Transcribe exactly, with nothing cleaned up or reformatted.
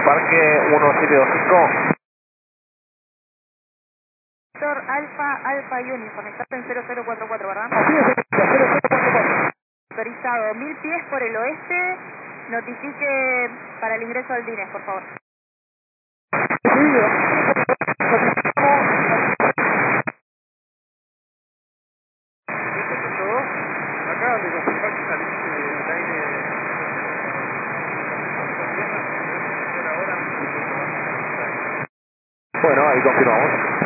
Parque uno siete dos cinco. Sector Alfa, Alfa Uniform, está en cero cero cuatro cuatro, ¿verdad? Así es, cero cero cuatro cuatro. Autorizado, mil pies por el oeste, notifique para el ingreso al D I N E S, por favor. Recibido. Acá de confirmar que saliste del aire Bueno, ahí confirmamos.